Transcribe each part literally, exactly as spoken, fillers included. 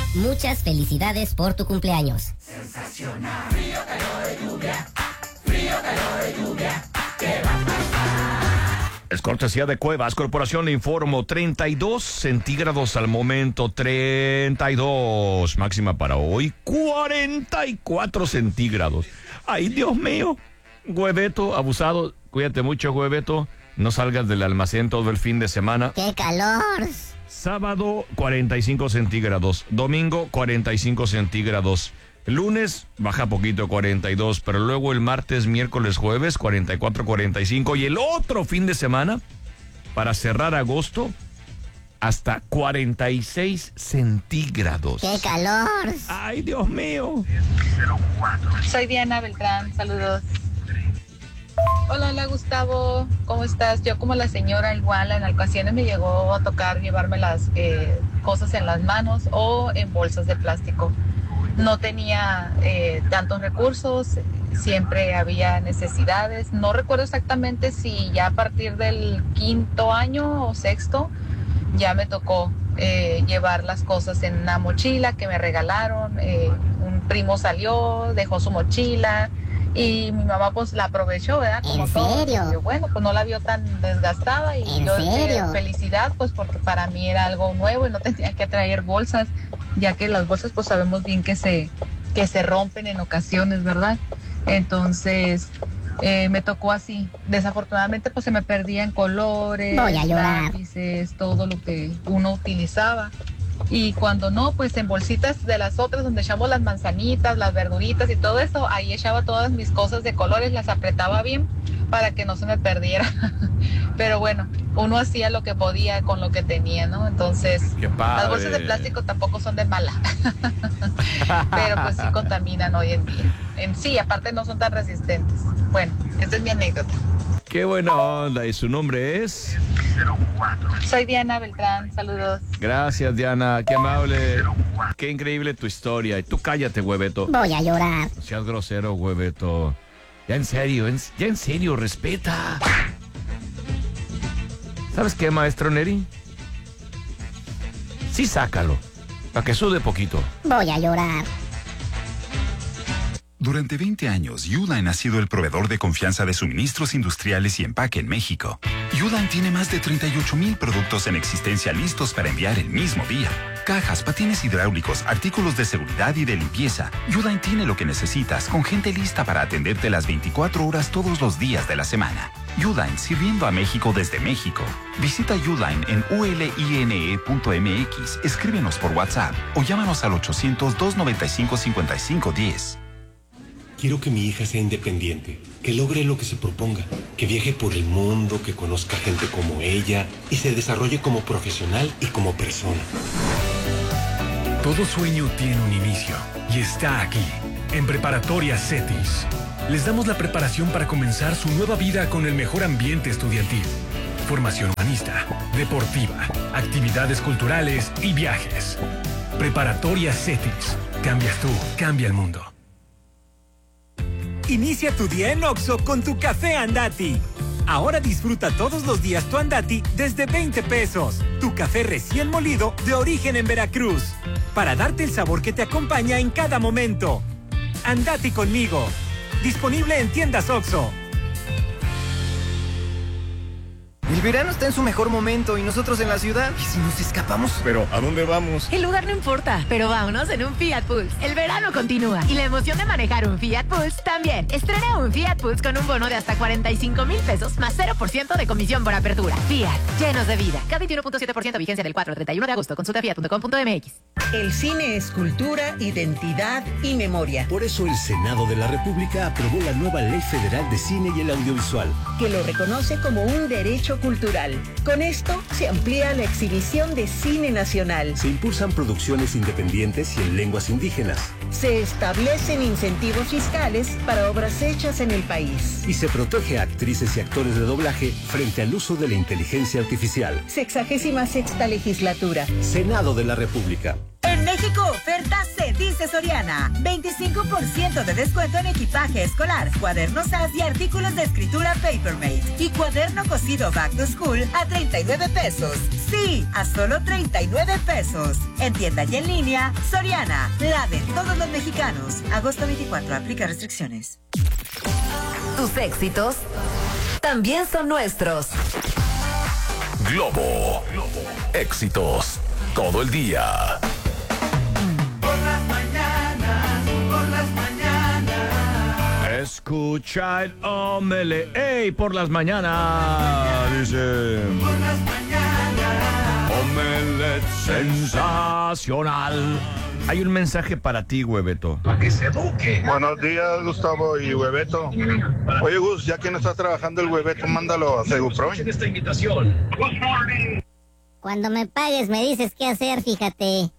Muchas felicidades por tu cumpleaños. Sensacional. Frío, calor de lluvia. Frío, calor de lluvia. ¿Qué va a pasar? Es cortesía de Cuevas Corporación, le informo, treinta y dos centígrados al momento, treinta y dos, máxima para hoy, cuarenta y cuatro centígrados. Ay, Dios mío, Hueveto, abusado, cuídate mucho, Hueveto, no salgas del almacén todo el fin de semana. ¡Qué calor! Sábado, cuarenta y cinco centígrados, domingo, cuarenta y cinco centígrados. Lunes baja poquito, cuarenta y dos, pero luego el martes, miércoles, jueves, cuarenta y cuatro, cuarenta y cinco. Y el otro fin de semana, para cerrar agosto, hasta cuarenta y seis centígrados. ¡Qué calor! ¡Ay, Dios mío! Soy Diana Beltrán, saludos. Hola, hola Gustavo, ¿cómo estás? Yo como la señora igual en ocasiones me llegó a tocar llevarme las eh, cosas en las manos o en bolsas de plástico. No tenía eh, tantos recursos, siempre había necesidades. No recuerdo exactamente si ya a partir del quinto año o sexto ya me tocó eh, llevar las cosas en una mochila que me regalaron. Eh, un primo salió, dejó su mochila y mi mamá pues la aprovechó, ¿verdad? Como ¿En todo. serio? Yo, bueno, pues no la vio tan desgastada y ¿En yo serio? eh, felicidad pues porque para mí era algo nuevo y no tenía que traer bolsas, ya que las bolsas pues sabemos bien que se, que se rompen en ocasiones, ¿verdad? Entonces eh, me tocó así. Desafortunadamente pues se me perdían colores, Voy a llorar. lápices, todo lo que uno utilizaba. Y cuando no, pues en bolsitas de las otras donde echamos las manzanitas, las verduritas y todo eso, ahí echaba todas mis cosas de colores, las apretaba bien para que no se me perdiera. Pero bueno, uno hacía lo que podía con lo que tenía, ¿no? Entonces, ¡Qué padre! las bolsas de plástico tampoco son de mala. Pero pues sí contaminan hoy en día. En sí, aparte no son tan resistentes. Bueno, esta es mi anécdota. ¡Qué buena onda! ¿Y su nombre es? Soy Diana Beltrán, saludos. Gracias, Diana, qué amable. Qué increíble tu historia. Y tú cállate, Hueveto. Voy a llorar. No seas grosero, Hueveto. Ya en serio, en- ya en serio, respeta. ¿Sabes qué, maestro Neri? Sí, sácalo, para que sude poquito. Voy a llorar. Durante veinte años, Uline ha sido el proveedor de confianza de suministros industriales y empaque en México. Uline tiene más de treinta y ocho mil productos en existencia listos para enviar el mismo día. Cajas, patines hidráulicos, artículos de seguridad y de limpieza. Uline tiene lo que necesitas, con gente lista para atenderte las veinticuatro horas todos los días de la semana. Uline, sirviendo a México desde México. Visita Uline en u l i n e punto m x, escríbenos por WhatsApp o llámanos al ochocientos, doscientos noventa y cinco, cincuenta y cinco diez. Quiero que mi hija sea independiente, que logre lo que se proponga, que viaje por el mundo, que conozca gente como ella y se desarrolle como profesional y como persona. Todo sueño tiene un inicio y está aquí, en Preparatoria CETIS. Les damos la preparación para comenzar su nueva vida con el mejor ambiente estudiantil. Formación humanista, deportiva, actividades culturales y viajes. Preparatoria CETIS. Cambias tú, cambia el mundo. Inicia tu día en Oxxo con tu café Andati. Ahora disfruta todos los días tu Andati desde veinte pesos. Tu café recién molido de origen en Veracruz. Para darte el sabor que te acompaña en cada momento. Andati conmigo. Disponible en tiendas Oxxo. El verano está en su mejor momento y nosotros en la ciudad. ¿Y si nos escapamos? Pero, ¿a dónde vamos? El lugar no importa, pero vámonos en un Fiat Pulse. El verano continúa y la emoción de manejar un Fiat Pulse también. Estrena un Fiat Pulse con un bono de hasta cuarenta y cinco mil pesos más cero por ciento de comisión por apertura. Fiat, llenos de vida. K veintiuno punto siete por ciento vigencia del cuatro al treinta y uno de agosto. Consulta fiat punto com punto m x. El cine es cultura, identidad y memoria. Por eso el Senado de la República aprobó la nueva Ley Federal de Cine y el Audiovisual, que lo reconoce como un derecho cultural. Con esto se amplía la exhibición de cine nacional. Se impulsan producciones independientes y en lenguas indígenas. Se establecen incentivos fiscales para obras hechas en el país. Y se protege a actrices y actores de doblaje frente al uso de la inteligencia artificial. Sexagésima sexta legislatura. Senado de la República. En En México, oferta se dice Soriana. veinticinco por ciento de descuento en equipaje escolar, cuadernos A S y artículos de escritura Papermate. Y cuaderno cosido Back to School a treinta y nueve pesos. Sí, a solo treinta y nueve pesos. En tienda y en línea, Soriana, la de todos los mexicanos. Agosto veinticuatro, aplica restricciones. Tus éxitos también son nuestros. Globo. Éxitos todo el día. Por las mañanas, por las mañanas. Escucha el Omelette. ¡Ey! Por las mañanas. Dice. Por las mañanas. Omelette sensacional. Hay un mensaje para ti, Hueveto. Para que se eduque. Buenos días, Gustavo y Hueveto. Oye, Gus, ya que no está trabajando el Hueveto, mándalo a Segupro. Esta invitación. Cuando me pagues me dices qué hacer, fíjate.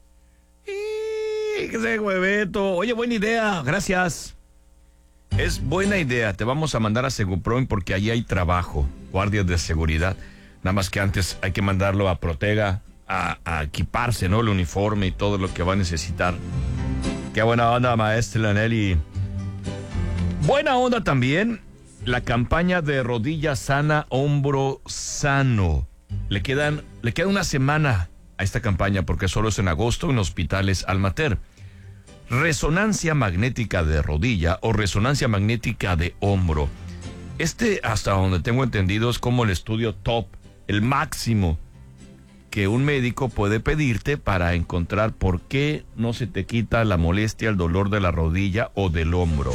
¡Qué Hueveto! Oye, buena idea, gracias. Es buena idea, te vamos a mandar a Seguproin porque ahí hay trabajo, guardias de seguridad. Nada más que antes hay que mandarlo a Protega a, a equiparse, ¿no? El uniforme y todo lo que va a necesitar. Qué buena onda, maestra Nelly. Buena onda también la campaña de rodilla sana, hombro sano. Le quedan, le queda una semana a esta campaña porque solo es en agosto en hospitales Almater. Resonancia magnética de rodilla o resonancia magnética de hombro. Este, hasta donde tengo entendido, es como el estudio top, el máximo que un médico puede pedirte para encontrar por qué no se te quita la molestia, el dolor de la rodilla o del hombro.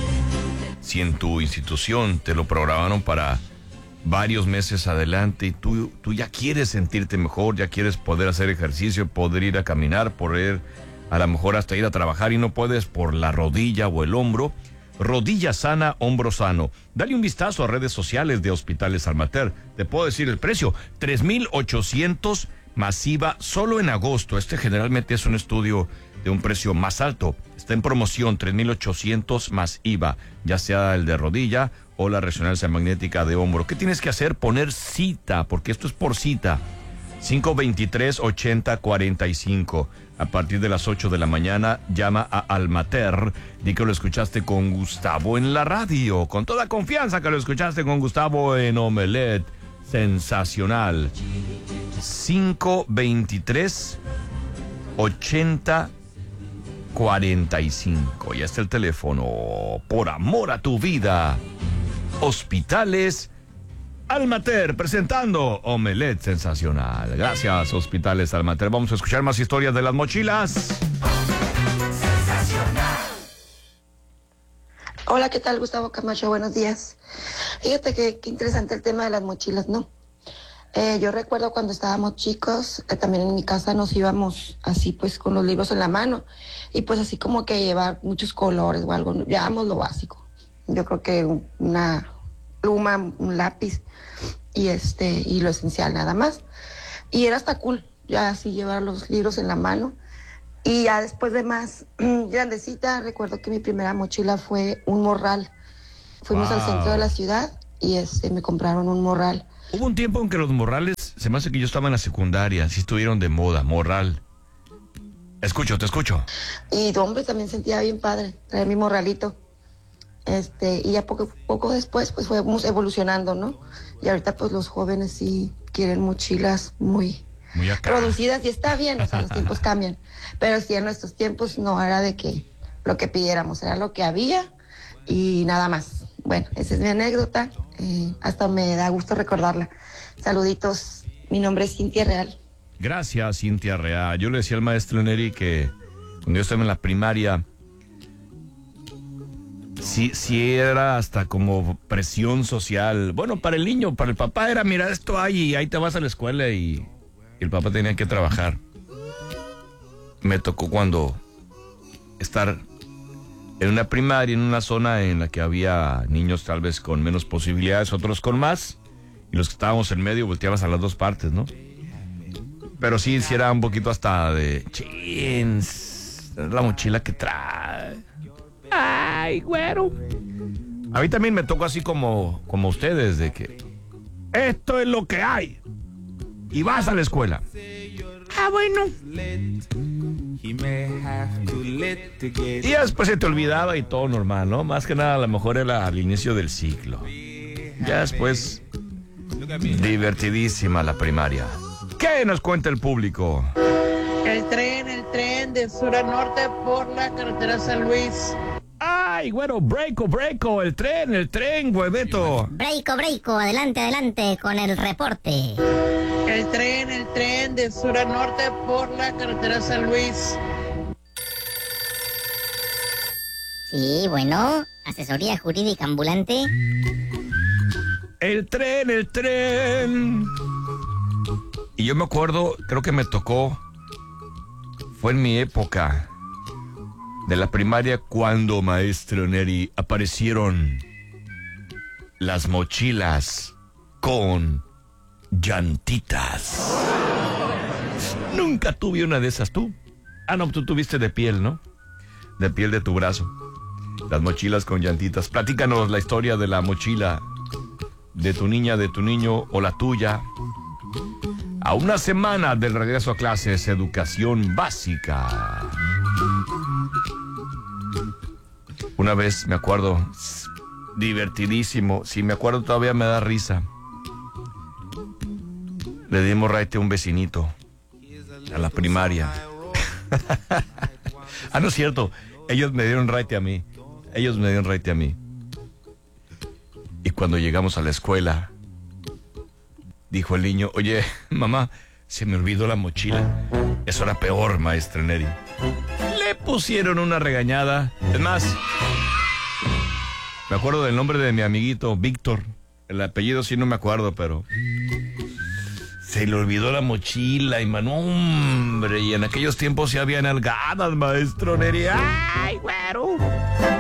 Si en tu institución te lo programaron para varios meses adelante y tú, tú ya quieres sentirte mejor, ya quieres poder hacer ejercicio, poder ir a caminar, poder a lo mejor hasta ir a trabajar y no puedes por la rodilla o el hombro. Rodilla sana, hombro sano. Dale un vistazo a redes sociales de Hospitales Almater. Te puedo decir el precio, tres mil ochocientos masiva solo en agosto. Este generalmente es un estudio de un precio más alto. Está en promoción, tres mil ochocientos más I V A, ya sea el de rodilla o la resonancia magnética de hombro. ¿Qué tienes que hacer? Poner cita, porque esto es por cita. cinco veintitrés, ochenta, cuarenta y cinco. A partir de las ocho de la mañana, llama a Almater. Di que lo escuchaste con Gustavo en la radio. Con toda confianza que lo escuchaste con Gustavo en Omelette. Sensacional. cinco veintitrés, ochenta, cuarenta y cinco. Ya está el teléfono. Por amor a tu vida. Hospitales Almater, presentando Omelette Sensacional. Gracias, Hospitales Almater. Vamos a escuchar más historias de las mochilas. Sensacional. Hola, ¿qué tal, Gustavo Camacho? Buenos días. Fíjate que qué interesante el tema de las mochilas, ¿no? Eh, yo recuerdo cuando estábamos chicos, que también en mi casa nos íbamos así, pues, con los libros en la mano. Y pues así como que llevar muchos colores o algo. Llevamos lo básico. Yo creo que una pluma, un lápiz y este y lo esencial nada más. Y era hasta cool ya así llevar los libros en la mano. Y ya después de más grandecita, recuerdo que mi primera mochila fue un morral. Fuimos wow. al centro de la ciudad y este me compraron un morral. Hubo un tiempo en que los morrales, se me hace que yo estaba en la secundaria, sí estuvieron de moda, morral. Escucho, te escucho. Y hombre, también sentía bien padre traer mi morralito. Este, y ya poco, poco después pues fuimos evolucionando, ¿no? Y ahorita pues los jóvenes sí quieren mochilas muy, muy producidas y está bien, o sea, los tiempos cambian. Pero sí en nuestros tiempos no era de que lo que pidiéramos, era lo que había y nada más. Bueno, esa es mi anécdota, eh, hasta me da gusto recordarla. Saluditos, mi nombre es Cintia Real. Gracias, Cintia Real. Yo le decía al maestro Neri que cuando yo estaba en la primaria, Sí, sí era hasta como presión social. Bueno, para el niño, para el papá era, mira, esto hay y ahí te vas a la escuela y, y el papá tenía que trabajar. Me tocó cuando estar en una primaria, en una zona en la que había niños tal vez con menos posibilidades, otros con más, y los que estábamos en medio volteabas a las dos partes, ¿no? Pero sí, sí era un poquito hasta de, chins, la mochila que trae. Ay, güero. A mí también me tocó así como, como ustedes, de que esto es lo que hay y vas a la escuela. Ah, bueno. Y ya después se te olvidaba y todo normal, ¿no? Más que nada, a lo mejor era al inicio del ciclo. Ya después, divertidísima la primaria. ¿Qué nos cuenta el público? El tren, el tren de sur a norte por la carretera San Luis. Ay, bueno, breako, breako, el tren, el tren, hueveto. Breako, breako, adelante, adelante con el reporte. El tren, el tren de sur a norte por la carretera San Luis. Sí, bueno, asesoría jurídica ambulante. El tren, el tren. Y yo me acuerdo, creo que me tocó, fue en mi época de la primaria cuando, maestro Neri, aparecieron las mochilas con llantitas. Nunca tuve una de esas, ¿tú? Ah, no, tú tuviste de piel, ¿no? De piel de tu brazo. Las mochilas con llantitas. Platícanos la historia de la mochila de tu niña, de tu niño o la tuya. A una semana del regreso a clases, educación básica. Una vez, me acuerdo, divertidísimo, si me acuerdo todavía me da risa. Le dimos raite a un vecinito, a la primaria. Ah, no es cierto, ellos me dieron raite a mí, ellos me dieron raite a mí. Y cuando llegamos a la escuela, dijo el niño, oye, mamá, se me olvidó la mochila. Eso era peor, maestra Neri. Le pusieron una regañada. Es más, me acuerdo del nombre de mi amiguito, Víctor. El apellido sí no me acuerdo, pero se le olvidó la mochila y mano, hombre, y en aquellos tiempos sí había nalgadas, maestro Neri. ¡Ay, güero!